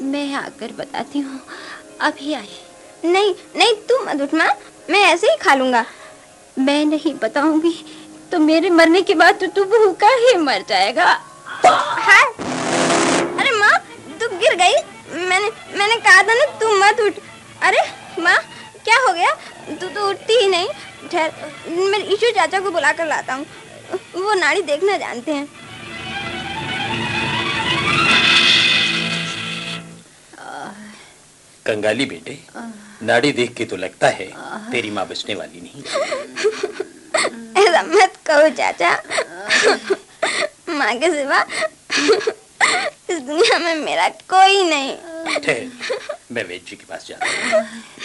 मैं आकर बताती हूँ, अभी आई। नहीं नहीं, तू मत उठ माँ, मैं ऐसे ही खा लूंगा। मैं नहीं बताऊंगी तो मेरे मरने के बाद तो तू भूखा ही मर जाएगा। हाँ, अरे माँ, तू गिर गई। मैंने कहा था ना तू मत उठ। अरे माँ, क्या हो गया? तू तो उठती ही नहीं। ठहर, मैं ईशु चाचा को बुला कर लाता हूँ, वो नाड़ी देखना जानते हैं। कंगाली बेटे, नाड़ी देख के तो लगता है तेरी माँ बचने वाली नहीं। ऐसा मत कहो चाचा, माँ के सिवा इस दुनिया में मेरा कोई नहीं। मैं वैद्य जी के पास जाता हूँ।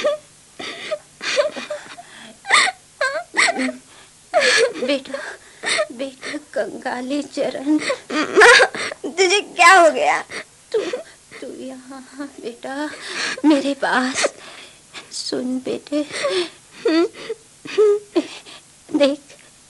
बेटा बेटा कंगाली चरण, तुझे क्या हो गया? तू यहाँ बेटा मेरे पास। सुन बेटे, देख,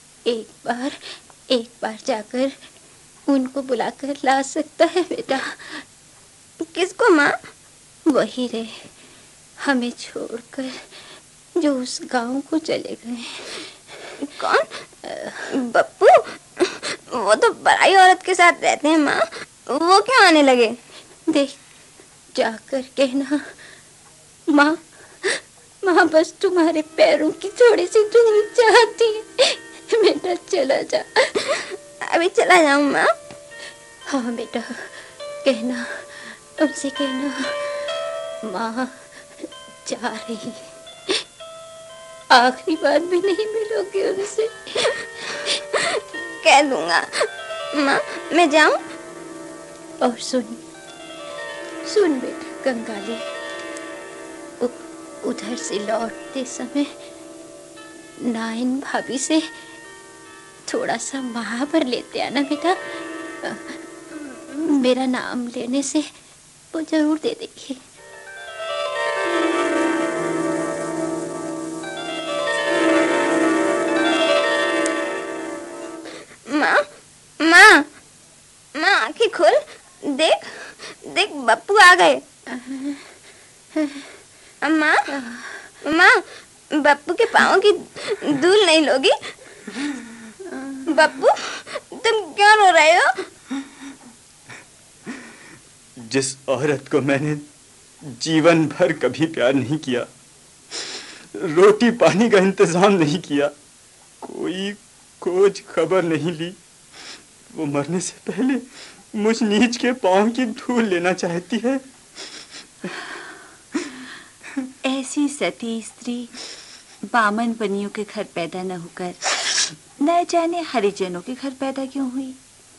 एक बार जाकर उनको बुलाकर ला सकता है बेटा। किसको माँ? वही रे, हमें छोड़कर जो उस गांव को चले गए। कौन? बप्पू? वो तो पराई औरत के साथ रहते हैं माँ, वो क्यों आने लगे? देख, जाकर कहना, माँ बस तुम्हारे पैरों की थोड़ी सी धूल चाहती है, बेटा चला जा। अभी चला जाऊं माँ? हाँ बेटा, कहना, उनसे कहना, माँ जा रही, आखिरी बार भी नहीं मिलोगे उनसे। कह दूंगा माँ, मैं जाऊं? और सुन बेटा कंगाली, उधर से लौटते समय नाइन भाभी से थोड़ा सा महावर लेते आना बेटा। मेरा नाम लेने से वो जरूर दे देगी। माँ माँ माँ, आंखें खोल, देख देख, बप्पू आ गए। माँ माँ, बप्पू के पाँव की धूल नहीं लोगी? बप्पू, तुम क्यों रो रहे हो? जिस औरत को मैंने जीवन भर कभी प्यार नहीं किया, रोटी पानी का इंतजाम नहीं किया, कोई खोज खबर नहीं ली, वो मरने से पहले मुझ नीच के पाँव की धूल लेना चाहती है। ऐसी सती स्त्री बामन बनियों के घर पैदा न होकर न जाने हरिजनों के घर पैदा क्यों हुई?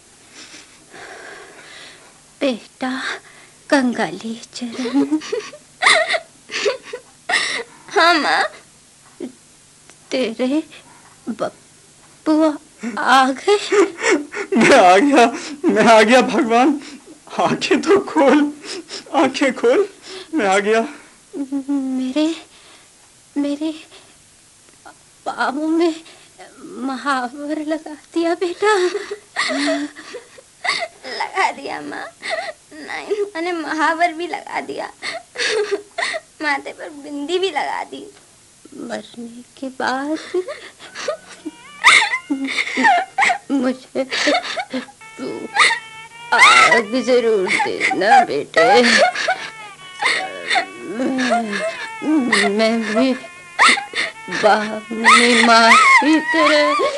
बेटा कंगाली चरण। हाँ माँ। तेरे बप्पू आ गए? मैं आ गया भगवान, आंखें तो खोल, आंखें खोल, मैं आ गया। मेरे पाँव में महावर लगा दिया बेटा। लगा दिया माँ, नहीं मैंने महावर भी लगा दिया, माथे पर बिंदी भी लगा दी। मरने के बाद मुझे तू आग जरूर देना बेटे, मैं भी बाप में माँ की तरह